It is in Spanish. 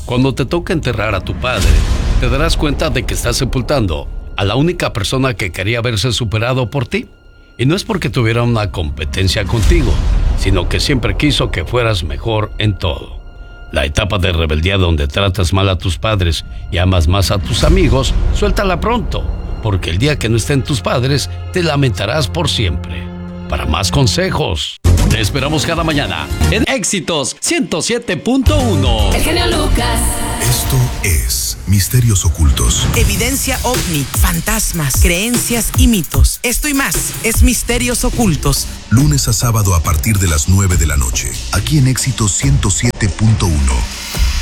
Cuando te toca enterrar a tu padre, te darás cuenta de que estás sepultando a la única persona que quería verse superado por ti. Y no es porque tuviera una competencia contigo, sino que siempre quiso que fueras mejor en todo. La etapa de rebeldía donde tratas mal a tus padres y amas más a tus amigos, suéltala pronto, porque el día que no estén tus padres, te lamentarás por siempre. Para más consejos, te esperamos cada mañana en Éxitos 107.1. El genio Lucas. Esto es Misterios Ocultos. Evidencia ovni, fantasmas, creencias y mitos. Esto y más es Misterios Ocultos. Lunes a sábado a partir de las 9 de la noche. Aquí en Éxitos 107.1.